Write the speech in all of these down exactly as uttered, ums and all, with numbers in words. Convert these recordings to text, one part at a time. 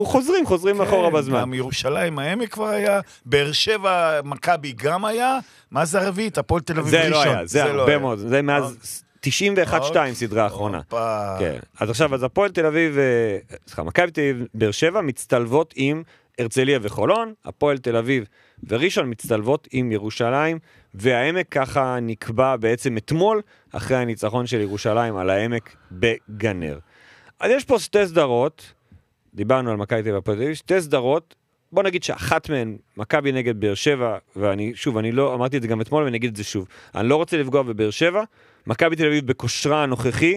חוזרים, חוזרים כן, אחורה בזמן. גם ירושלים, העמק כבר היה, באר שבע, מכבי גם היה, מה זה הרביעית? הפועל תל אביב זה ראשון. לא היה, זה, זה הרבה לא מאוד, זה מאז תשעים ואחת שתיים סדרה האחרונה. כן. אז עכשיו, אז הפועל תל אביב, סליחה, מכבי תל אביב, באר שבע מצטלבות עם הרצליה וחולון, הפועל תל אביב וראשון מצטלבות עם ירושלים, והעמק ככה נקבע בעצם אתמול, אחרי הניצחון של ירושלים על העמק בגנר. אז יש פה שתי סדרות, דיברנו על מכבי תל אביב והפועל תל אביב, שתי סדרות, בוא נגיד שאחת מהן, מכבי נגד באר שבע, ואני, שוב, אני לא, אמרתי את זה גם אתמול, ואני אגיד את זה שוב, אני לא רוצה לפגוע בבאר שבע, מכבי תל אביב בכושרה הנוכחי,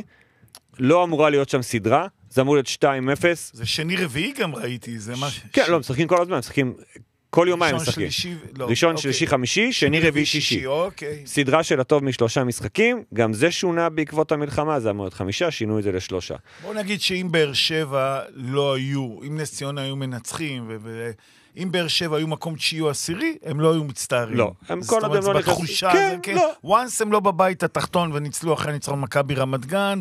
לא אמורה להיות שם סדרה, זה אמור להיות שתיים אפס. זה שני רביעי גם ראיתי, זה מה... כן, לא, משחקים כל הזמן, משחקים כל יומיים משחקים. ראשון, שלישי, חמישי, שני, רביעי, שישי. סדרה של הטוב משלושה משחקים, גם זה שונה בעקבות המלחמה, זה אמור להיות חמישה, שינו את זה לשלושה. בוא נגיד שאם באר שבע לא היו, אם נס ציונה היו מנצחים, ואם באר שבע היו מקום תשיעי או עשירי, הם לא היו מצטערים. לא, הם כל עוד הם לא נכנסים. כן, לא. once הם לא בבית התחתון וניצלו אחרי ניצחון מכבי רמת גן,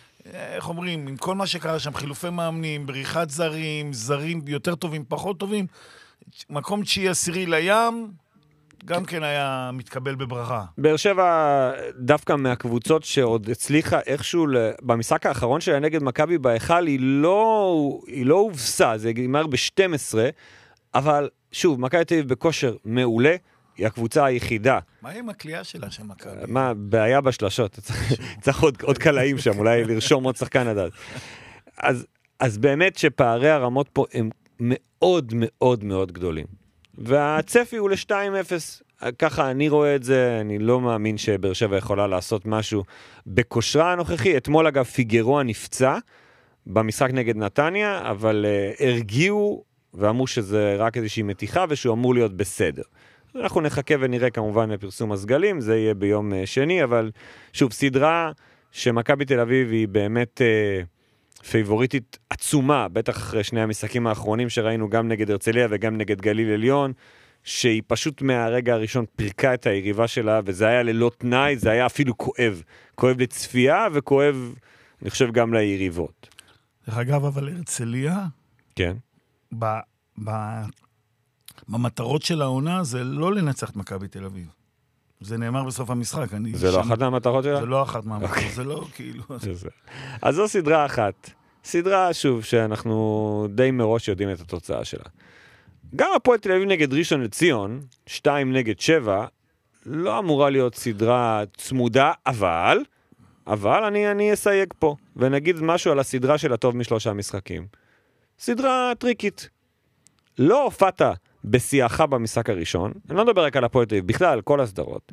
איך אומרים, עם כל מה שקרה שם, חילופי מאמנים, בריחת זרים, זרים יותר טובים, פחות טובים, מקום תשיעי עשירי לים, גם כן היה מתקבל בברכה. באר שבע דווקא מהקבוצות שעוד הצליחה איכשהו, במשחק האחרון שלה נגד מכבי בהיכל, היא לא, היא לא הובסה, זה נגמר ב-שתים עשרה, אבל שוב, מכבי תל אביב בכושר מעולה, היא הקבוצה היחידה. מה עם הקליעה שלה של מכבי? מה, בעיה בשלשות, צריך עוד, עוד קלעים שם, אולי לרשום עוד שחקן עד. אז, אז באמת שפערי הרמות פה הם מאוד מאוד מאוד גדולים. והצפי הוא ל-שתיים אפס, ככה אני רואה את זה, אני לא מאמין שבאר שבע יכולה לעשות משהו בכושרה הנוכחי. אתמול אגב פיגרו נפצע במשחק נגד נתניה, אבל uh, הרגיעו ואמרו שזה רק איזושהי מתיחה ושהוא אמור להיות בסדר. אנחנו נחכה ונראה כמובן בפרסום הסגלים, זה יהיה ביום uh, שני, אבל שוב, סדרה שמכבי תל אביב היא באמת uh, פייבוריטית עצומה, בטח אחרי שני המשחקים האחרונים שראינו גם נגד הרצליה וגם נגד גליל עליון, שהיא פשוט מהרגע הראשון פרקה את היריבה שלה, וזה היה ללא תנאי, זה היה אפילו כואב. כואב לצפייה וכואב, אני חושב, גם ליריבות. דרך אגב, אבל הרצליה, כן. ב, ב, במטרות של העונה זה לא לנצח את מכבי תל אביב. זה נאמר בסוף המשחק. זה לא אחת מהמטרות שלה? זה לא אחת מהמטרות, זה לא כאילו... אז זו סדרה אחת. סדרה, שוב, שאנחנו די מראש יודעים את התוצאה שלה. גם הפועל תל אביב נגד ראשון לציון, שתיים נגד שבע, לא אמורה להיות סדרה צמודה, אבל, אבל אני, אני אסייג פה, ונגיד משהו על הסדרה של הטוב משלושה משחקים. סדרה טריקית. לא הופעת בשיאך במשחק הראשון, אני לא מדבר רק על הפועל תל אביב, בכלל על כל הסדרות,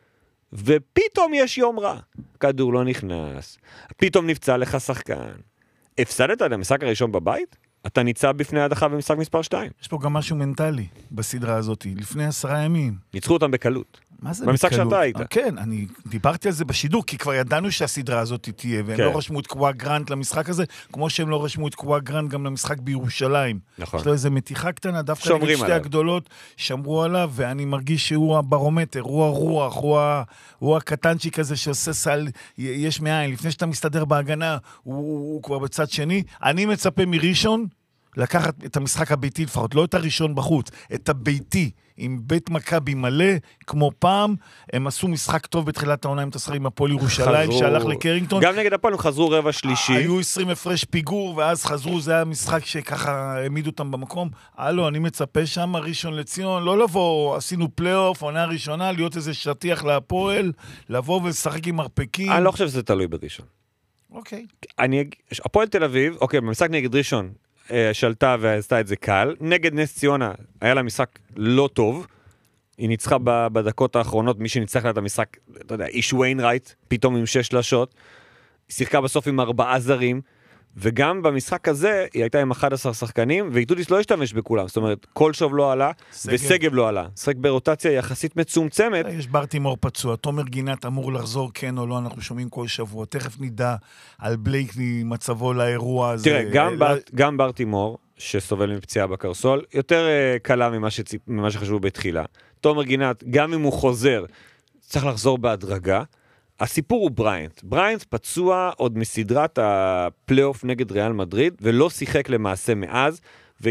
ופתאום יש יום רע. כדור לא נכנס, פתאום נפצע לך שחקן. הפסדת את המשחק הראשון בבית? אתה ניצב בפני הדחה במשחק מספר שתיים. יש פה גם משהו מנטלי בסדרה הזאת, לפני עשרה ימים. ניצחו אותם בקלות. מה זה במשחק בקלות? שאתה היית. כן, אני דיברתי על זה בשידור, כי כבר ידענו שהסדרה הזאת תהיה, והם כן. לא רשמו את קוואה גרנט למשחק הזה, כמו שהם לא רשמו את קוואה גרנט גם למשחק בירושלים. נכון. יש לו איזו מתיחה קטנה, דווקא נגד שתי עליו. הגדולות, שמרו עליו, ואני מרגיש שהוא הברומטר, הוא הרוח, הוא, ה... הוא הקטנצ'יק הזה שעושה סל, יש מאין, לפני שאתה מסתדר בהגנה, הוא, הוא כבר בצד שני. אני מצפה מראשון, לקחת את המשחק הביתי לפחות, לא את הראשון בחוץ, את הביתי, עם בית מכבי מלא, כמו פעם, הם עשו משחק טוב בתחילת העונה עם תשחק עם הפועל ירושלים, חזרו... שהלך לקרינגטון. גם נגד הפועל הם חזרו רבע שלישי. היו עשרים הפרש פיגור, ואז חזרו, זה היה משחק שככה העמידו אותם במקום. הלו, אני מצפה שם, ראשון לציון, לא לבוא, עשינו פלייאוף, עונה ראשונה, להיות איזה שטיח להפועל, לבוא ולשחק עם מרפקים. אני לא חושב שזה תלוי בראשון. אוקיי. אני... הפועל תל אביב, אוקיי, במשחק נגד ראשון, שלטה ועשתה את זה קל. נגד נס ציונה היה לה משחק לא טוב. היא ניצחה בדקות האחרונות, מי שניצח לה את המשחק, אתה יודע, איש ויינרייט, פתאום עם שש שלשות. היא שיחקה בסוף עם ארבעה זרים, וגם במשחק הזה היא הייתה עם אחד עשר שחקנים, ואיתודיס לא השתמש בכולם. זאת אומרת, קולשוב לא עלה, סגב. וסגב לא עלה. שחק ברוטציה יחסית מצומצמת. יש ברטימור פצוע, תומר גינת אמור לחזור כן או לא, אנחנו שומעים כל שבוע. תכף נדע על בלייקני מצבו לאירוע הזה. תראה, גם, בר, גם ברטימור, שסובל מפציעה בקרסול, יותר uh, קלה ממה, שציפ, ממה שחשבו בתחילה. תומר גינת, גם אם הוא חוזר, צריך לחזור בהדרגה. הסיפור הוא בריינט. בריינט פצוע עוד מסדרת הפלייאוף נגד ריאל מדריד, ולא שיחק למעשה מאז.